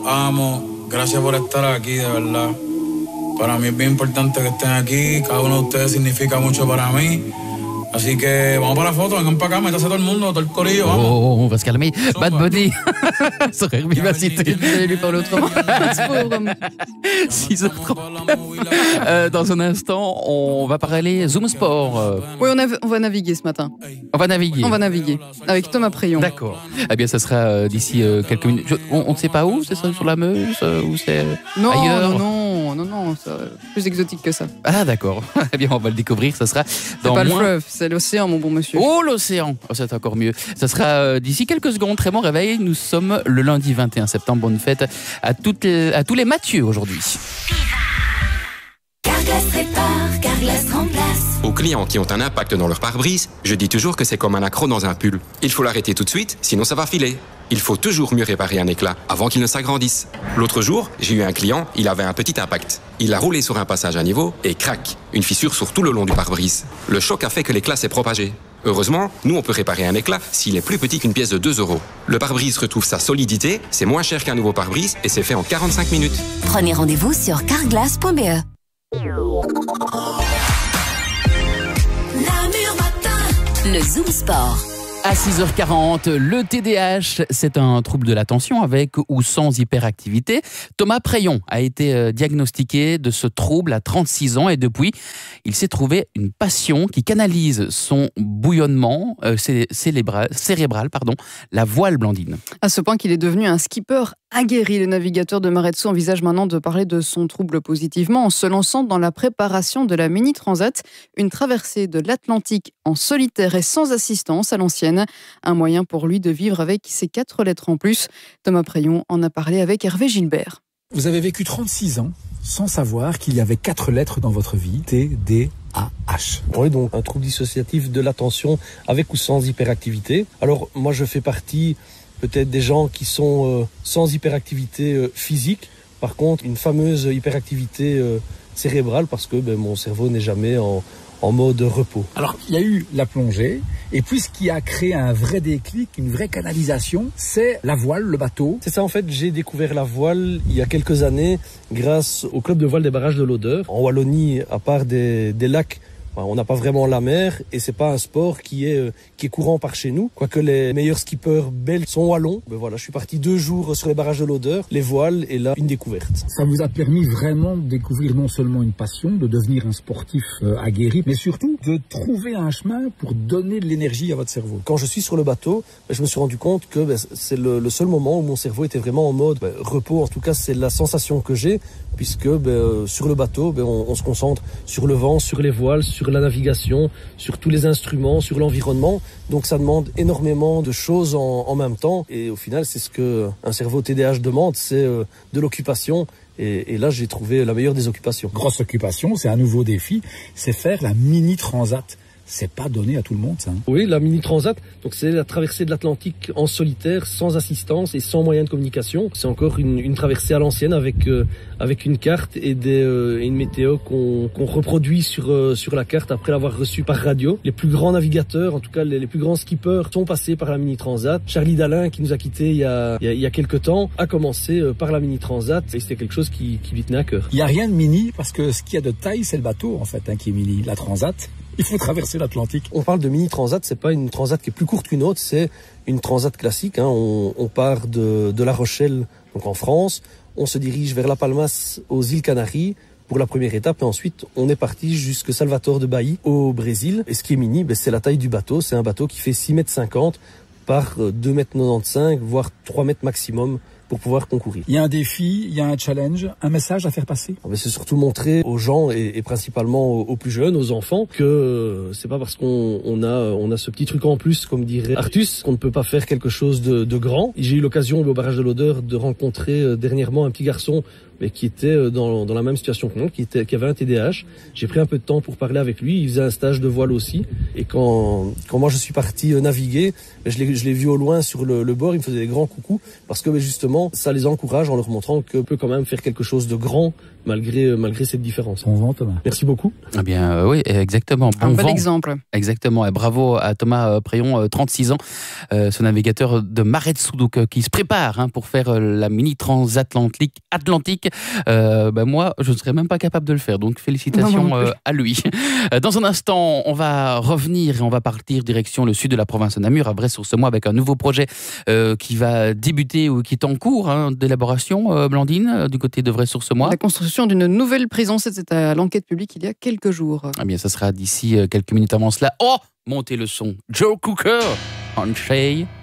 amo. Gracias por estar aquí, de verdad. Para mí es bien importante que estén aquí. Cada uno de ustedes significa mucho para mí. Así que vamos para la foto, vengan para acá, métase todo le monde, tout le corillo, vamos. Oh, on va se calmer. Bad Bunny. Sourire vivacité. Vous allez lui parler autrement. 6h30. Dans un instant, on va parler Zoom Sport. Oui, on va naviguer ce matin. On va naviguer. On va naviguer avec Thomas Preyon. D'accord. Eh bien, ça sera d'ici quelques minutes. On ne sait pas où, c'est ça, sur la Meuse ou c'est ailleurs? Non, c'est plus exotique que ça. Ah, d'accord. Eh bien, on va le découvrir. Ça sera dans C'est pas le fleuve, c'est l'océan, mon bon monsieur. Oh, l'océan. Oh, c'est encore mieux. Ça sera d'ici quelques secondes. Très bon réveil. Nous sommes le lundi 21 septembre. Bonne fête à tous les Mathieu aujourd'hui. Carglass répare, Carglass remplace. Aux clients qui ont un impact dans leur pare-brise, je dis toujours que c'est comme un accroc dans un pull. Il faut l'arrêter tout de suite, sinon ça va filer. Il faut toujours mieux réparer un éclat avant qu'il ne s'agrandisse. L'autre jour, j'ai eu un client, il avait un petit impact. Il a roulé sur un passage à niveau et crac, une fissure sur tout le long du pare-brise. Le choc a fait que l'éclat s'est propagé. Heureusement, nous on peut réparer un éclat s'il est plus petit qu'une pièce de 2 €. Le pare-brise retrouve sa solidité, c'est moins cher qu'un nouveau pare-brise et c'est fait en 45 minutes. Prenez rendez-vous sur carglass.be. Le Zoom Sport. À 6h40, le TDAH, c'est un trouble de l'attention avec ou sans hyperactivité. Thomas Preyon a été diagnostiqué de ce trouble à 36 ans et depuis, il s'est trouvé une passion qui canalise son bouillonnement cérébral, la voile, Blandine. À ce point qu'il est devenu un skipper aguerri. Le navigateur de Maretsu envisage maintenant de parler de son trouble positivement en se lançant dans la préparation de la Mini Transat, une traversée de l'Atlantique en solitaire et sans assistance à l'ancienne. Un moyen pour lui de vivre avec ses 4 lettres en plus. Thomas Preyon en a parlé avec Hervé Gilbert. Vous avez vécu 36 ans sans savoir qu'il y avait 4 lettres dans votre vie, TDAH. Oui, donc un trouble dissociatif de l'attention avec ou sans hyperactivité. Alors moi je fais partie peut-être des gens qui sont sans hyperactivité physique. Par contre, une fameuse hyperactivité cérébrale parce que mon cerveau n'est jamais en mode repos. Alors, il y a eu la plongée, et puis ce qui a créé un vrai déclic, une vraie canalisation, c'est la voile, le bateau. C'est ça, en fait, j'ai découvert la voile il y a quelques années grâce au club de voile des barrages de l'Odeur. En Wallonie, à part des lacs, on n'a pas vraiment la mer et c'est pas un sport qui est courant par chez nous. Quoique les meilleurs skippers belges sont wallons. Voilà, je suis parti 2 jours sur les barrages de l'Odeur, les voiles et là une découverte. Ça vous a permis vraiment de découvrir non seulement une passion, de devenir un sportif aguerri, mais surtout de trouver un chemin pour donner de l'énergie à votre cerveau. Quand je suis sur le bateau, je me suis rendu compte que c'est le seul moment où mon cerveau était vraiment en mode repos. En tout cas, c'est la sensation que j'ai puisque sur le bateau, on se concentre sur le vent, sur les voiles, sur la navigation, sur tous les instruments, sur l'environnement. Donc ça demande énormément de choses en même temps. Et au final, c'est ce qu'un cerveau TDAH demande, c'est de l'occupation. Et là, j'ai trouvé la meilleure des occupations. Grosse occupation, c'est un nouveau défi, c'est faire la Mini Transat. C'est pas donné à tout le monde, ça. Oui, la Mini Transat, donc c'est la traversée de l'Atlantique en solitaire, sans assistance et sans moyen de communication. C'est encore une traversée à l'ancienne avec une carte et une météo qu'on reproduit sur la carte après l'avoir reçue par radio. Les plus grands navigateurs, en tout cas les plus grands skippers, sont passés par la Mini Transat. Charlie Dalin, qui nous a quittés il y a quelques temps, a commencé par la Mini Transat et c'était quelque chose qui lui tenait à cœur. Il n'y a rien de mini parce que ce qu'il y a de taille, c'est le bateau en fait qui est mini. La Transat, il faut traverser l'Atlantique. On parle de Mini Transat, c'est pas une transat qui est plus courte qu'une autre, c'est une transat classique. On part de La Rochelle, donc en France, on se dirige vers La Palmas aux îles Canaries pour la première étape et ensuite on est parti jusque Salvador de Bahia au Brésil. Et ce qui est mini, c'est la taille du bateau. C'est un bateau qui fait 6,50 m par 2,95 m, voire 3 mètres maximum pour pouvoir concourir. Il y a un défi, il y a un challenge, un message à faire passer. C'est surtout montrer aux gens et principalement aux plus jeunes, aux enfants, que c'est pas parce qu'on a ce petit truc en plus, comme dirait Artus, qu'on ne peut pas faire quelque chose de grand. J'ai eu l'occasion au barrage de l'Odeur de rencontrer dernièrement un petit garçon mais qui était dans la même situation que moi, qui avait un TDAH. J'ai pris un peu de temps pour parler avec lui. Il faisait un stage de voile aussi. Et quand moi je suis parti naviguer, je l'ai vu au loin sur le bord. Il me faisait des grands coucous parce que justement, ça les encourage en leur montrant qu'on peut quand même faire quelque chose de grand malgré cette différence. Bon vent, Thomas. Merci beaucoup. Eh bien, oui, exactement. Bon Un bel vent. exemple. Exactement. Et bravo à Thomas Préyon, 36 ans, ce navigateur de Maretsu, donc, qui se prépare pour faire la mini transatlantique. Moi, je ne serais même pas capable de le faire. Donc, félicitations à lui. Dans un instant, on va revenir et on va partir direction le sud de la province de Namur, à Bray-sur-Semois, avec un nouveau projet qui va débuter ou qui est en cours d'élaboration, Blandine, du côté de Bray-sur-Semois. La construction d'une nouvelle prison, c'était à l'enquête publique il y a quelques jours. Eh bien, ça sera d'ici quelques minutes avant cela. Oh, montez le son. Joe Cooker, on Shay.